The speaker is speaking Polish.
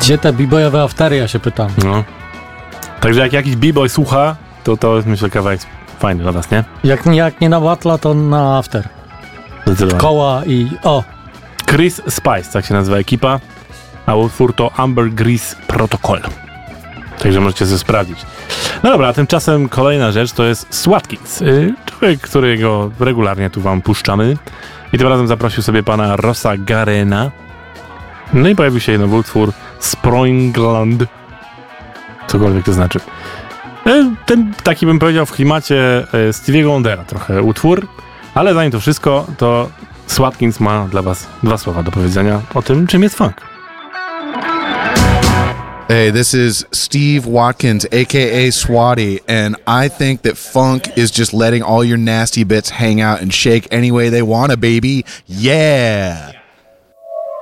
Gdzie te b-boyowe aftery, ja się pytam. No. Także jak jakiś b-boy słucha, to jest, myślę, kawałek fajny dla was, nie? Jak nie na batla, to na after. Zdecydowanie. Koła i... O! Chris Spice, tak się nazywa ekipa, a utwór to Amber Grease Protocol. Także możecie sobie sprawdzić. No dobra, a tymczasem kolejna rzecz to jest Swatkins. Człowiek, którego regularnie tu wam puszczamy. I tym razem zaprosił sobie pana Rossa Garena. No i pojawił się nowy utwór Sproingland. Cokolwiek to znaczy. Ten taki bym powiedział w klimacie Stevie'ego Wondera trochę utwór. Ale zanim to wszystko, to Swatkins ma dla was 2 słowa do powiedzenia o tym, czym jest funk. Hey, this is Steve Watkins, aka Swatty, and I think that funk is just letting all your nasty bits hang out and shake any way they wanna, baby. Yeah!